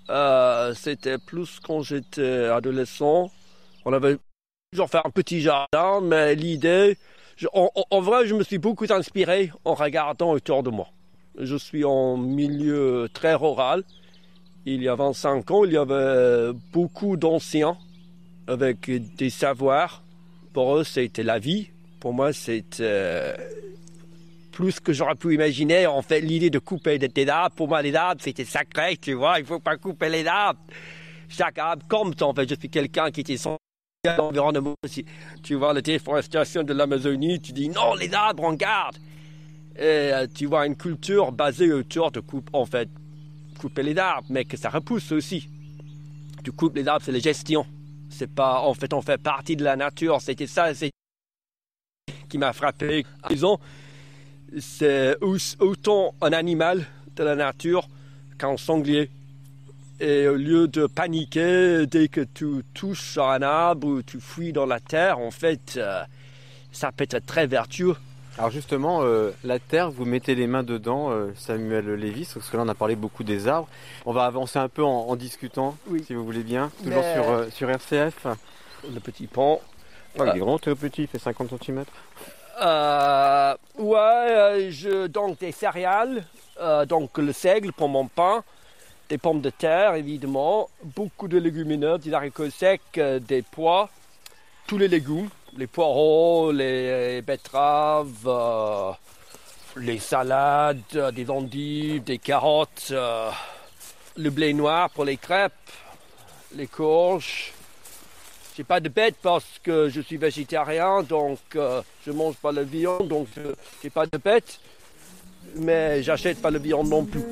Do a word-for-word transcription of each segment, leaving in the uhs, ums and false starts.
Euh, c'était plus quand j'étais adolescent. On avait toujours fait un petit jardin, mais l'idée, je, en, en vrai, je me suis beaucoup inspiré en regardant autour de moi. Je suis en milieu très rural. Il y a vingt-cinq ans, il y avait beaucoup d'anciens avec des savoirs. Pour eux, c'était la vie. Pour moi, c'était plus que j'aurais pu imaginer. En fait, l'idée de couper des arbres, pour moi, les arbres, c'était sacré, tu vois. Il ne faut pas couper les arbres. Chaque arbre compte, en fait. Je suis quelqu'un qui était sensible à l'environnement. Tu vois la déforestation de l'Amazonie, tu dis non, les arbres, on garde. Et tu vois une culture basée autour de coupe, en fait, couper les arbres, mais que ça repousse aussi. Tu coupes les arbres, c'est la gestion. C'est pas, en fait, on fait partie de la nature. C'était ça, c'est qui m'a frappé. Disons, c'est autant un animal de la nature qu'un sanglier. Et au lieu de paniquer dès que tu touches un arbre ou tu fouilles dans la terre, en fait, euh, ça peut être très vertueux. Alors justement, euh, la terre, vous mettez les mains dedans, euh, Samuel Lévis, parce que là on a parlé beaucoup des arbres. On va avancer un peu en, en discutant, oui. Si vous voulez bien, toujours Mais... sur, euh, sur R C F. Le petit pont. Oh, il est grand, très petit, il fait cinquante centimètres. Euh, ouais, euh, je, donc des céréales, euh, donc le seigle pour mon pain, des pommes de terre évidemment, beaucoup de légumineuses, des haricots secs, euh, des pois, tous les légumes, les poireaux, les betteraves, euh, les salades, euh, des endives, des carottes, euh, le blé noir pour les crêpes, les courges. J'ai pas de bête parce que je suis végétarien, donc euh, je mange pas de viande, donc je j'ai pas de bête, mais j'achète pas de viande non plus.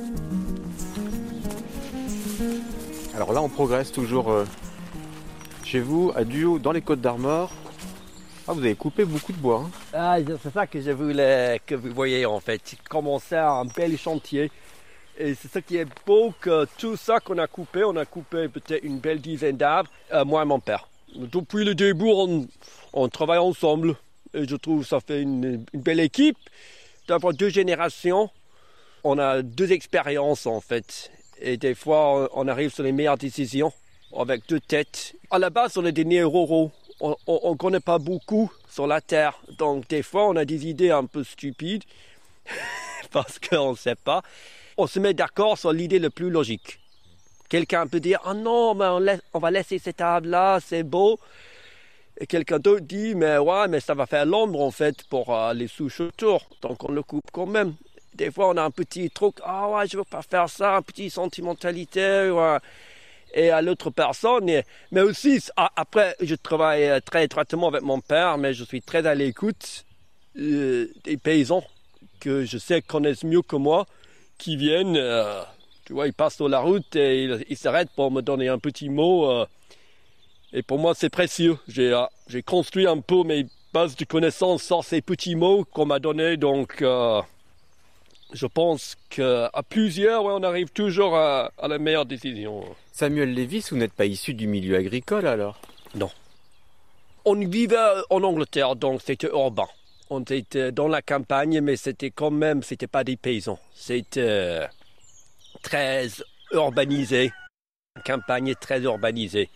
Alors là, on progresse toujours euh, chez vous, à Duhaut, dans les Côtes-d'Armor. Ah, vous avez coupé beaucoup de bois. Hein. Ah, c'est ça que je voulais que vous voyez en fait. J'ai commencé un bel chantier. Et c'est ce qui est beau, que tout ça qu'on a coupé, on a coupé peut-être une belle dizaine d'arbres, euh, moi et mon père. Depuis le début, on, on travaille ensemble. Et je trouve que ça fait une, une belle équipe. D'avoir deux générations, on a deux expériences en fait. Et des fois, on arrive sur les meilleures décisions avec deux têtes. À la base, on est des néo-ruraux. On ne connaît pas beaucoup sur la terre. Donc des fois, on a des idées un peu stupides parce qu'on ne sait pas. On se met d'accord sur l'idée la plus logique. Quelqu'un peut dire « Ah non, mais on, laisse, on va laisser cet arbre-là, c'est beau. » Et quelqu'un d'autre dit « Mais ouais, mais ça va faire l'ombre en fait pour euh, les souches autour. Donc on le coupe quand même. » Des fois, on a un petit truc « Ah ouais, je ne veux pas faire ça, un petit sentimentalité. Ouais. » Et à l'autre personne. Et, mais aussi, après, je travaille très étroitement avec mon père, mais je suis très à l'écoute euh, des paysans que je sais connaissent mieux que moi, qui viennent, euh, tu vois, ils passent sur la route et ils, ils s'arrêtent pour me donner un petit mot. Euh, et pour moi, c'est précieux. J'ai, euh, j'ai construit un peu mes bases de connaissances sur ces petits mots qu'on m'a donnés. Donc, euh, je pense qu'à plusieurs, ouais, on arrive toujours à, à la meilleure décision. Samuel Lévis, vous n'êtes pas issu du milieu agricole alors? Non. On vivait en Angleterre, donc c'était urbain. On était dans la campagne, mais c'était quand même, c'était pas des paysans. C'était très urbanisé. La campagne est très urbanisée.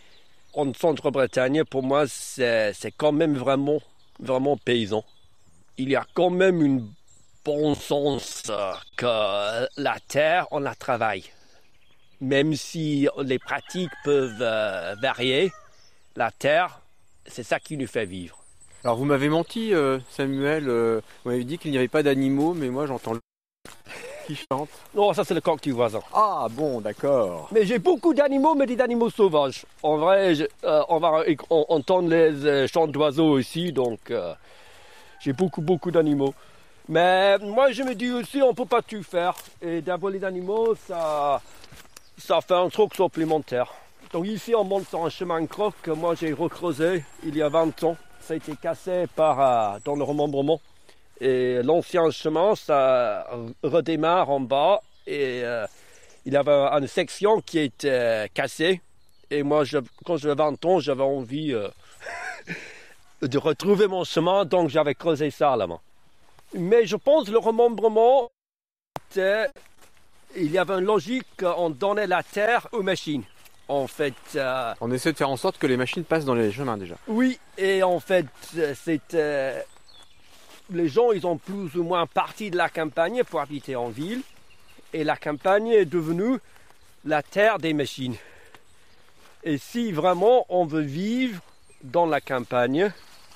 En Centre-Bretagne, pour moi, c'est, c'est quand même vraiment, vraiment paysan. Il y a quand même une bon sens que la terre, on la travaille. Même si les pratiques peuvent euh, varier, la terre, c'est ça qui nous fait vivre. Alors vous m'avez menti, euh, Samuel, euh, vous m'avez dit qu'il n'y avait pas d'animaux, mais moi j'entends le qui chante. Non, ça c'est le coq du voisin. Ah bon, d'accord. Mais j'ai beaucoup d'animaux, mais des animaux sauvages. En vrai, je, euh, on va on, entendre les euh, chants d'oiseaux aussi, donc euh, j'ai beaucoup, beaucoup d'animaux. Mais moi je me dis aussi, on ne peut pas tout faire. Et d'avoir les animaux, ça, ça fait un truc supplémentaire. Donc ici, on monte sur un chemin de croc que moi j'ai recreusé il y a vingt ans. Ça a été cassé par, euh, dans le remembrement. Et l'ancien chemin, ça redémarre en bas. Et euh, il y avait une section qui était cassée. Et moi, je, quand j'avais vingt ans, j'avais envie euh, de retrouver mon chemin. Donc j'avais creusé ça à la main. Mais je pense que le remembrement était il y avait une logique, on donnait la terre aux machines. En fait, euh, on essaie de faire en sorte que les machines passent dans les chemins déjà. Oui, et en fait, c'est, euh, les gens, ils ont plus ou moins parti de la campagne pour habiter en ville. Et la campagne est devenue la terre des machines. Et si vraiment on veut vivre dans la campagne,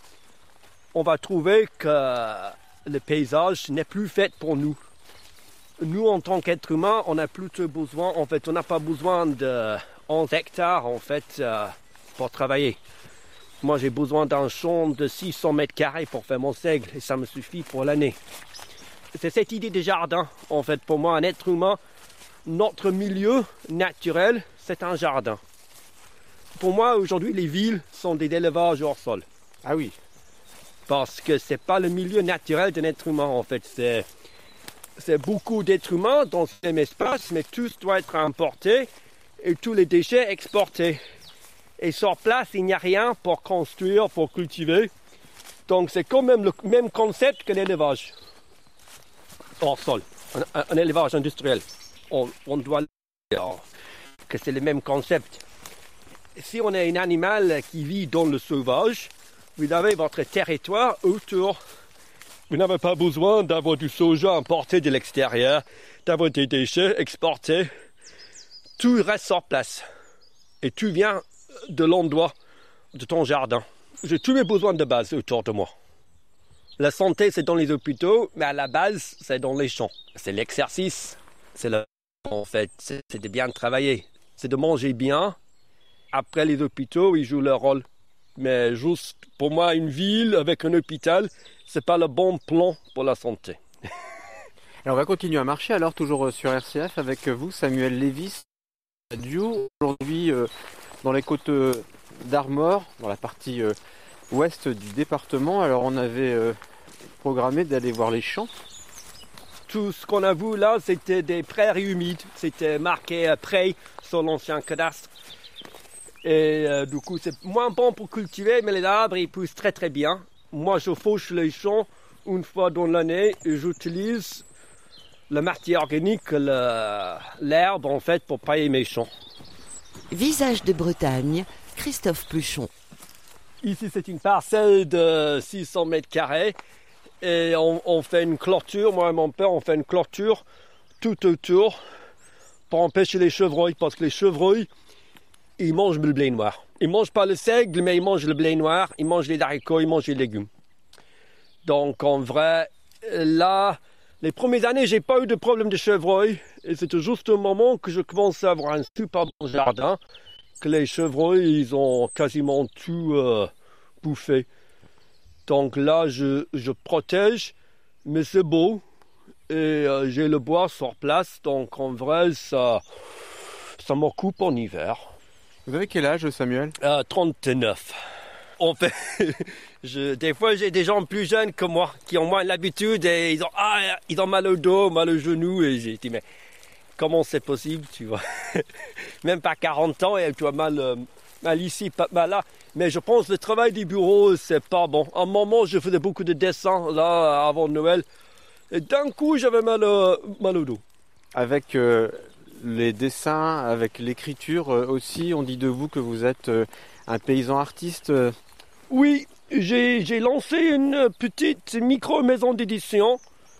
on va trouver que le paysage n'est plus fait pour nous. Nous, en tant qu'êtres humains, on a plutôt besoin, en fait, on n'a pas besoin de onze hectares, en fait, euh, pour travailler. Moi, j'ai besoin d'un champ de six cents mètres carrés pour faire mon seigle, et ça me suffit pour l'année. C'est cette idée de jardin, en fait, pour moi, un être humain, notre milieu naturel, c'est un jardin. Pour moi, aujourd'hui, les villes sont des élevages hors sol. Ah oui. Parce que c'est pas le milieu naturel d'un être humain, en fait, c'est... C'est beaucoup d'êtres humains dans ce même espace, mais tout doit être importé et tous les déchets exportés. Et sur place, il n'y a rien pour construire, pour cultiver. Donc c'est quand même le même concept que l'élevage hors sol, un, un, un élevage industriel. On, on doit dire que c'est le même concept. Si on est un animal qui vit dans le sauvage, vous avez votre territoire autour. Vous n'avez pas besoin d'avoir du soja importé de l'extérieur, d'avoir des déchets exportés. Tout reste sur place. Et tout vient de l'endroit de ton jardin. J'ai tous mes besoins de base autour de moi. La santé, c'est dans les hôpitaux, mais à la base, c'est dans les champs. C'est l'exercice, c'est le... En fait, c'est de bien travailler. C'est de manger bien. Après, les hôpitaux, ils jouent leur rôle. Mais juste, pour moi, une ville avec un hôpital, c'est pas le bon plan pour la santé. Alors on va continuer à marcher, alors toujours sur R C F avec vous, Samuel Lévis, duo. Aujourd'hui, euh, dans les côtes d'Armor, dans la partie euh, ouest du département. Alors on avait euh, programmé d'aller voir les champs. Tout ce qu'on a vu là, c'était des prairies humides. C'était marqué euh, prairie sur l'ancien cadastre. Et euh, du coup, c'est moins bon pour cultiver, mais les arbres, ils poussent très très bien. Moi, je fauche les champs une fois dans l'année et j'utilise la matière organique, le, l'herbe, en fait, pour pailler mes champs. Visage de Bretagne, Christophe Pluchon. Ici, c'est une parcelle de six cents mètres carrés et on, on fait une clôture. Moi et mon père, on fait une clôture tout autour pour empêcher les chevreuils, parce que les chevreuils, ils mangent le blé noir. Ils ne mangent pas le seigle, mais ils mangent le blé noir, ils mangent les haricots, ils mangent les légumes. Donc en vrai, là, les premières années, j'ai pas eu de problème de chevreuil. Et c'était juste au moment que je commençais à avoir un super bon jardin, que les chevreuils, ils ont quasiment tout euh, bouffé. Donc là, je, je protège, mais c'est beau. Et euh, j'ai le bois sur place, donc en vrai, ça, ça m'occupe en hiver. Vous avez quel âge, Samuel ? euh, trente-neuf. En fait, je, des fois, j'ai des gens plus jeunes que moi qui ont moins l'habitude et ils ont, ah, ils ont mal au dos, mal au genou. Et j'ai dit, mais comment c'est possible, tu vois ? Même pas quarante ans et tu as mal, euh, mal ici, pas mal là. Mais je pense que le travail du bureau, c'est pas bon. À un moment, je faisais beaucoup de dessins, là, avant Noël. Et d'un coup, j'avais mal, euh, mal au dos. Avec euh, les dessins, avec l'écriture euh, aussi, on dit de vous que vous êtes euh, un paysan artiste. Euh. Oui, j'ai, j'ai lancé une petite micro-maison d'édition.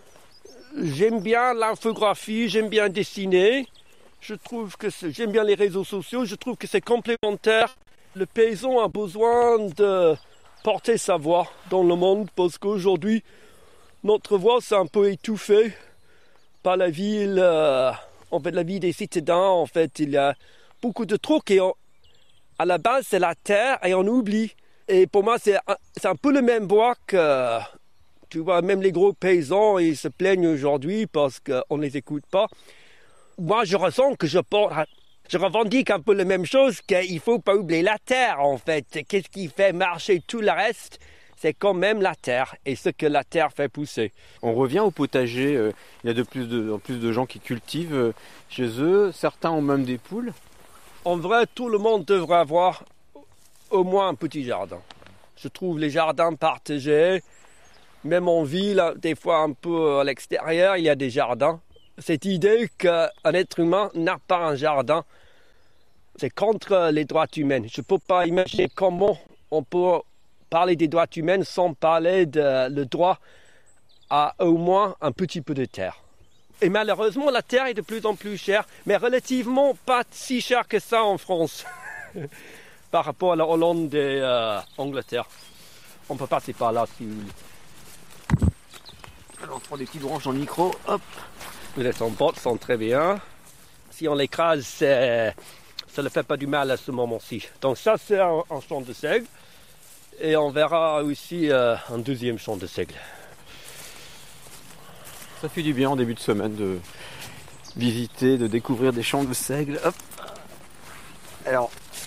J'aime bien l'infographie, j'aime bien dessiner. Je trouve que c'est, j'aime bien les réseaux sociaux, je trouve que c'est complémentaire. Le paysan a besoin de porter sa voix dans le monde parce qu'aujourd'hui, notre voix c'est un peu étouffée par la ville, euh, en fait la vie des citadins. En fait, il y a beaucoup de trucs et on, à la base c'est la terre et on oublie. Et pour moi c'est un, c'est un peu le même bois que, tu vois, même les gros paysans ils se plaignent aujourd'hui parce qu'on ne les écoute pas. Moi je ressens que je porte, je revendique un peu la même chose, qu'il ne faut pas oublier la terre en fait. Qu'est-ce qui fait marcher tout le reste ? C'est quand même la terre et ce que la terre fait pousser. On revient au potager, euh, il y a de plus, de, de plus de gens qui cultivent euh, chez eux, certains ont même des poules. En vrai, tout le monde devrait avoir au moins un petit jardin. Je trouve les jardins partagés, même en ville, des fois un peu à l'extérieur, il y a des jardins. cette idée qu'un être humain n'a pas un jardin, c'est contre les droits humains. Je ne peux pas imaginer comment on peut parler des droits humains sans parler de le droit à au moins un petit peu de terre. Et malheureusement, la terre est de plus en plus chère, mais relativement pas si chère que ça en France, par rapport à la Hollande et euh, Angleterre. On peut passer par là si vous voulez. Alors on prend des petites branches dans le micro, hop. Les emportes sont très bien. Si on l'écrase, c'est... ça ne fait pas du mal à ce moment-ci. Donc ça, c'est un, un champ de seigle. Et on verra aussi euh, un deuxième champ de seigle. Ça fait du bien en début de semaine de visiter, de découvrir des champs de seigle. Hop. Alors,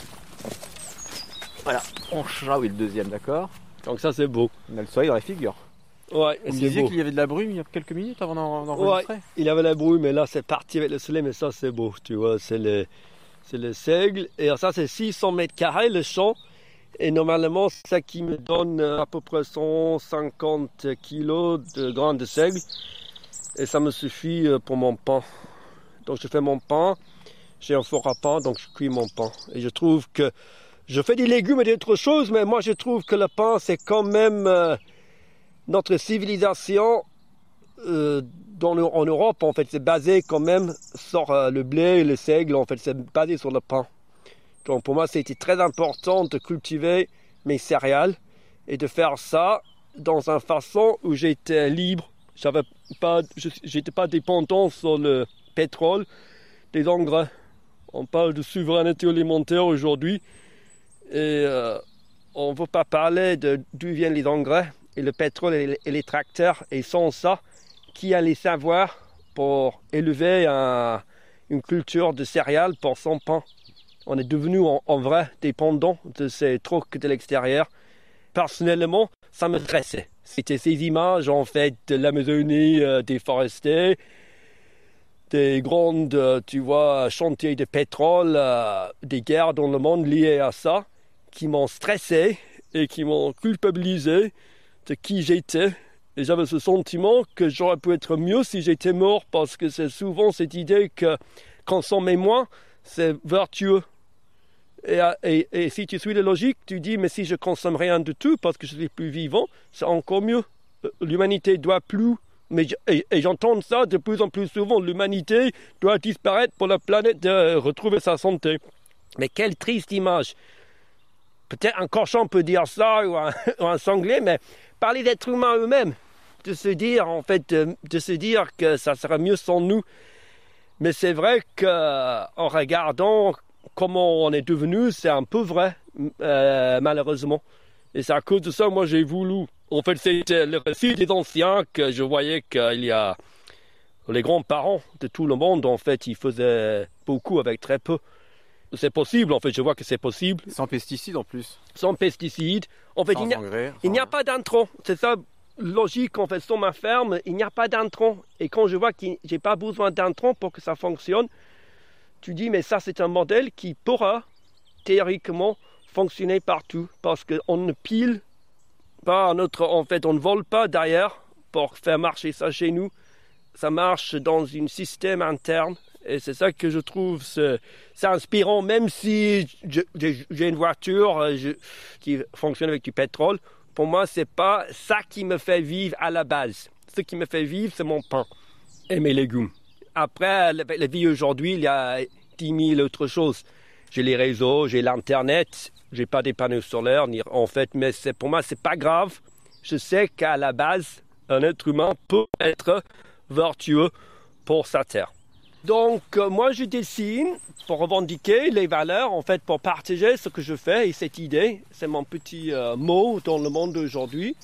voilà, on ah oui, le deuxième, d'accord. Donc ça, c'est beau. On a le soleil dans la figure. Ouais, Vous me c'est disiez beau. qu'il y avait de la brume il y a quelques minutes avant d'en- d'enregistrer. Ouais, il y avait la brume, mais là, c'est parti avec le soleil, mais ça, c'est beau. Tu vois, c'est le, c'est le seigle. Et ça, c'est six cents mètres carrés, le champ. Et normalement, c'est ça qui me donne à peu près cent cinquante kilos de grains de seigle. Et ça me suffit pour mon pain. Donc je fais mon pain, j'ai un four à pain, donc je cuis mon pain. Et je trouve que je fais des légumes et d'autres choses, mais moi je trouve que le pain c'est quand même euh, notre civilisation euh, dans le, en Europe. En fait, c'est basé quand même sur euh, le blé et le seigle. En fait, c'est basé sur le pain. Donc pour moi, c'était très important de cultiver mes céréales et de faire ça dans une façon où j'étais libre. J'avais pas, je n'étais pas dépendant sur le pétrole, des engrais. On parle de souveraineté alimentaire aujourd'hui et euh, on ne veut pas parler de d'où viennent les engrais et le pétrole et les, et les tracteurs. Et sans ça, qui a les savoirs pour élever un, une culture de céréales pour son pain? On est devenu en, en vrai dépendant de ces trucs de l'extérieur. Personnellement, ça me stressait. C'était ces images en fait de l'Amazonie euh, déforestée, des grandes, euh, tu vois, chantiers de pétrole, euh, des guerres dans le monde liées à ça, qui m'ont stressé et qui m'ont culpabilisé de qui j'étais. Et j'avais ce sentiment que j'aurais pu être mieux si j'étais mort, parce que c'est souvent cette idée que consommer moins, c'est vertueux. Et, et, et si tu suis la logique, tu dis, mais si je consomme rien du tout parce que je suis plus vivant, c'est encore mieux. L'humanité doit plus, mais je, et, et j'entends ça de plus en plus souvent, l'humanité doit disparaître pour la planète de retrouver sa santé. Mais quelle triste image. Peut-être un cochon peut dire ça, ou un, ou un sanglier, mais parler d'êtres humains eux-mêmes, de se dire, en fait, de, de se dire que ça serait mieux sans nous. Mais c'est vrai qu'en regardant comment on est devenu, c'est un peu vrai, euh, malheureusement. Et c'est à cause de ça, moi, j'ai voulu. En fait, c'était le récit des anciens que je voyais qu'il y a les grands-parents de tout le monde, en fait, ils faisaient beaucoup avec très peu. C'est possible, en fait, je vois que c'est possible. Sans pesticides en plus. Sans pesticides. En fait, Sans il n'y a, engrais. il n'y a sans- pas d'intrants. C'est ça, logique, en fait, sur ma ferme, il n'y a pas d'intrants. Et quand je vois que j'ai pas besoin d'intrants pour que ça fonctionne, tu dis, mais ça, c'est un modèle qui pourra, théoriquement, fonctionner partout. Parce qu'on ne pile pas notre... En fait, on ne vole pas derrière pour faire marcher ça chez nous. Ça marche dans un système interne. Et c'est ça que je trouve c'est, c'est inspirant, même si je, j'ai une voiture je, qui fonctionne avec du pétrole. Pour moi, c'est pas ça qui me fait vivre à la base. Ce qui me fait vivre, c'est mon pain et mes légumes. Après, la, la vie aujourd'hui, il y a dix mille autres choses. J'ai les réseaux, j'ai l'Internet, j'ai pas des panneaux solaires, ni, en fait, mais c'est, pour moi, c'est pas grave. Je sais qu'à la base, un être humain peut être vertueux pour sa terre. Donc, euh, moi, je dessine pour revendiquer les valeurs, en fait, pour partager ce que je fais et cette idée. C'est mon petit euh, mot dans le monde d'aujourd'hui,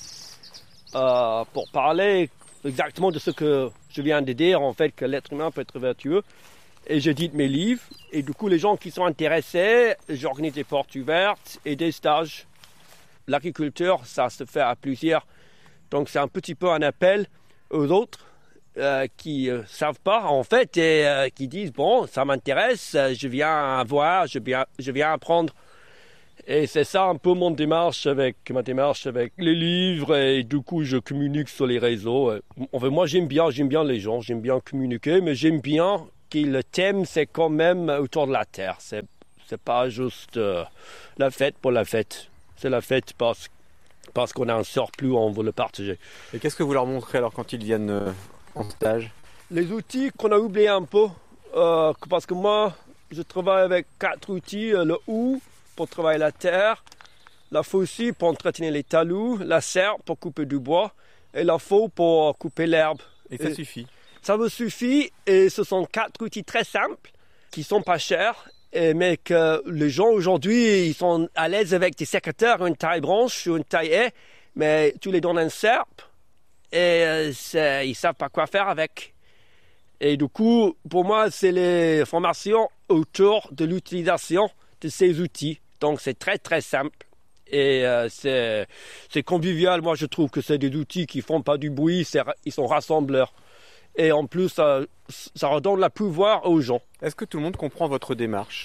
euh, pour parler exactement de ce que je viens de dire, en fait, que l'être humain peut être vertueux. Et j'édite mes livres. Et du coup, les gens qui sont intéressés, j'organise des portes ouvertes et des stages. L'agriculture, ça se fait à plusieurs. Donc, c'est un petit peu un appel aux autres euh, qui ne euh, savent pas, en fait, et euh, qui disent, bon, ça m'intéresse, je viens voir, je viens, je viens apprendre. Et c'est ça un peu mon démarche avec, ma démarche avec les livres et du coup je communique sur les réseaux. Enfin, moi j'aime bien, j'aime bien les gens, j'aime bien communiquer, mais j'aime bien que le thème c'est quand même autour de la terre. C'est, c'est pas juste euh, la fête pour la fête. C'est la fête parce, parce qu'on a un surplus, on veut le partager. Et qu'est-ce que vous leur montrez alors quand ils viennent euh, en stage? Les outils qu'on a oubliés un peu, euh, parce que moi je travaille avec quatre outils, euh, le hou pour travailler la terre, la faucille pour entretenir les talus, la serre pour couper du bois et la faux pour couper l'herbe. Et ça et suffit. Ça me suffit et ce sont quatre outils très simples qui sont pas chers, et, mais que les gens aujourd'hui ils sont à l'aise avec des sécateurs, une taille branche ou une taille haie, mais tu les donnes un serpe et euh, ils savent pas quoi faire avec. Et du coup, pour moi, c'est les formations autour de l'utilisation de ces outils. Donc c'est très très simple et euh, c'est, c'est convivial. Moi je trouve que c'est des outils qui font pas du bruit, c'est, ils sont rassembleurs. Et en plus ça, ça redonne le pouvoir aux gens. Est-ce que tout le monde comprend votre démarche?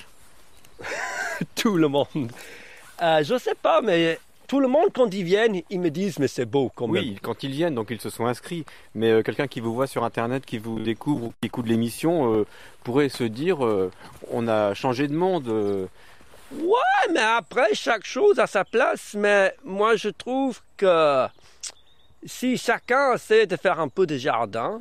Tout le monde. Euh, je sais pas, mais tout le monde quand ils viennent, ils me disent mais c'est beau quand même. Oui, quand ils viennent, donc ils se sont inscrits. Mais euh, quelqu'un qui vous voit sur internet, qui vous découvre ou qui écoute l'émission, euh, pourrait se dire euh, on a changé de monde. Euh, Ouais, mais après, chaque chose a sa place. Mais moi, je trouve que si chacun essaie de faire un peu de jardin,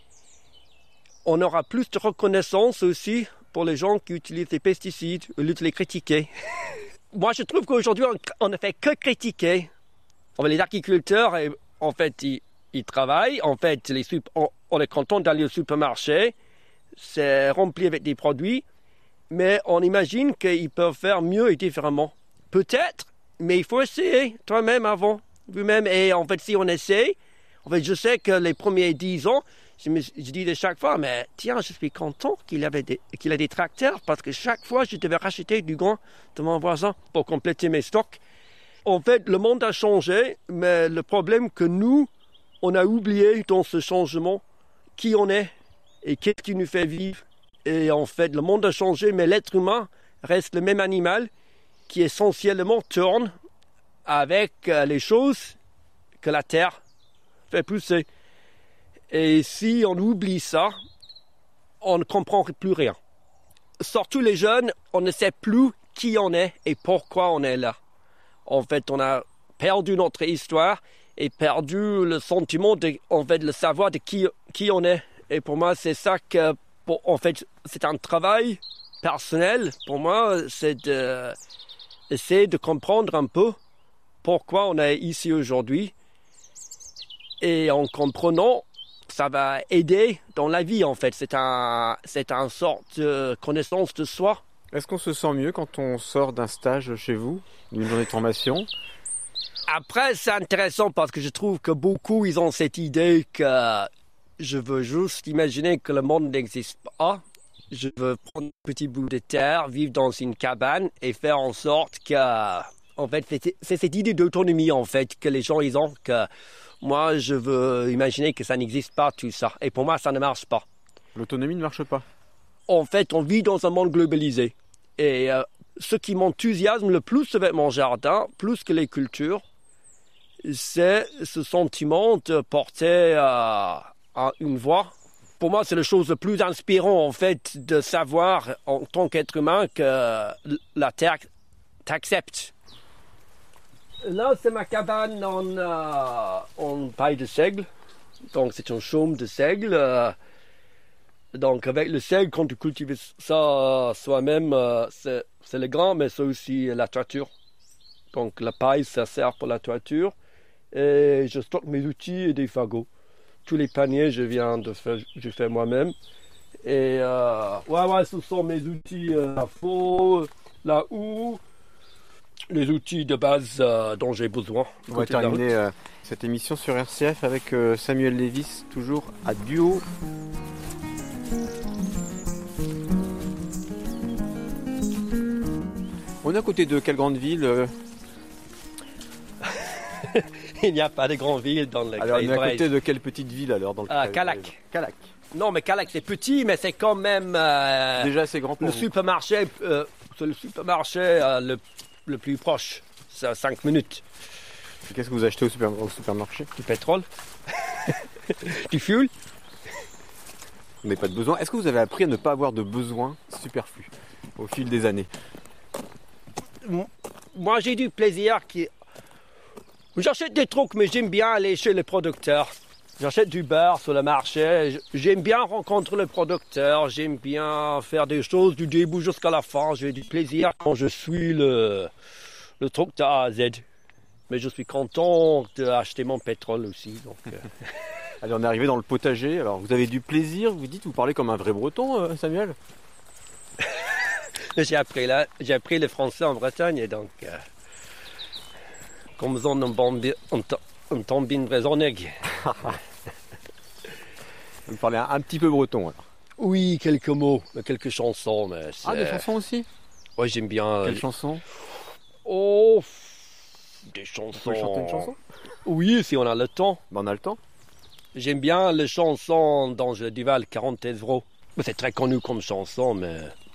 on aura plus de reconnaissance aussi pour les gens qui utilisent des pesticides au lieu de les critiquer. Moi, je trouve qu'aujourd'hui, on ne fait que critiquer. Les agriculteurs, en fait, ils, ils travaillent. En fait, les, on, on est content d'aller au supermarché. C'est rempli avec des produits. Mais on imagine qu'ils peuvent faire mieux et différemment. Peut-être, mais il faut essayer toi-même avant, vous-même. Et en fait, si on essaie, en fait, je sais que les premiers dix ans, je me je disais chaque fois, mais tiens, je suis content qu'il avait des, qu'il ait des tracteurs parce que chaque fois, je devais racheter du grain de mon voisin pour compléter mes stocks. En fait, le monde a changé, mais le problème que nous, on a oublié dans ce changement, qui on est et qu'est-ce qui nous fait vivre. Et en fait, le monde a changé, mais l'être humain reste le même animal qui essentiellement tourne avec les choses que la terre fait pousser. Et si on oublie ça, on ne comprend plus rien. Surtout les jeunes, on ne sait plus qui on est et pourquoi on est là. En fait, on a perdu notre histoire et perdu le sentiment, de, en fait, le savoir de qui, qui on est. Et pour moi, c'est ça que... Pour, en fait, c'est un travail personnel. Pour moi, c'est d'essayer de, de comprendre un peu pourquoi on est ici aujourd'hui. Et en comprenant, ça va aider dans la vie, en fait. C'est un, c'est une sorte de connaissance de soi. Est-ce qu'on se sent mieux quand on sort d'un stage chez vous, d'une journée de formation? Après, c'est intéressant parce que je trouve que beaucoup, ils ont cette idée que je veux juste imaginer que le monde n'existe pas. Je veux prendre un petit bout de terre, vivre dans une cabane et faire en sorte que... En fait, c'est cette idée d'autonomie, en fait, que les gens, ils ont, que moi, je veux imaginer que ça n'existe pas, tout ça. Et pour moi, ça ne marche pas. L'autonomie ne marche pas. En fait, on vit dans un monde globalisé. Et euh, ce qui m'enthousiasme le plus avec mon jardin, plus que les cultures, c'est ce sentiment de porter... Euh, une voix. Pour moi, c'est la chose la plus inspirante, en fait, de savoir, en tant qu'être humain, que la Terre t'accepte. Là, c'est ma cabane en, euh, en paille de seigle. Donc, c'est un chaume de seigle. Euh, donc, avec le seigle, quand tu cultives ça euh, soi-même, euh, c'est, c'est le grand, mais c'est aussi la toiture. Donc, la paille, ça sert pour la toiture. Et je stocke mes outils et des fagots. Tous les paniers, je viens de faire, je fais moi-même. Et euh, ouais, ouais, ce sont mes outils, euh, la faux, la houe, les outils de base euh, dont j'ai besoin. On va terminer euh, cette émission sur R C F avec euh, Samuel Lévis, toujours à Duo. On est à côté de quelle grande ville euh... Il n'y a pas de grande ville dans le Alors, on est à côté de quelle petite ville alors dans le euh, Calac. Calac. Non, mais Calac, c'est petit, mais c'est quand même... Euh, Déjà assez grand pour le vous. supermarché, euh, c'est le supermarché euh, le le plus proche. C'est à cinq minutes. Et qu'est-ce que vous achetez au, super, au supermarché? Du pétrole, du fuel. Vous n'avez pas de besoin. Est-ce que vous avez appris à ne pas avoir de besoin superflu au fil des années? Moi, j'ai du plaisir qui... J'achète des trucs, mais j'aime bien aller chez les producteurs. J'achète du beurre sur le marché. J'aime bien rencontrer le producteur. J'aime bien faire des choses du début jusqu'à la fin. J'ai du plaisir quand je suis le, le truc de A à Z. Mais je suis content d'acheter mon pétrole aussi. Donc, euh... Allez, on est arrivé dans le potager. Alors, vous avez du plaisir, vous dites, vous parlez comme un vrai breton, euh, Samuel? J'ai appris, là, j'ai appris le français en Bretagne, donc... Euh... Comme ça, on tombe, on tombe bien raisonné. Vous parlez un, un petit peu breton, alors? Oui, quelques mots, quelques chansons. Mais ah, des chansons aussi? Oui, j'aime bien. Quelles chansons? Oh, des chansons. Vous pouvez chanter une chanson? Oui, si on a le temps. Ben, on a le temps. J'aime bien les chansons d'Angèle Duval, quarante euros. C'est très connu comme chanson, mais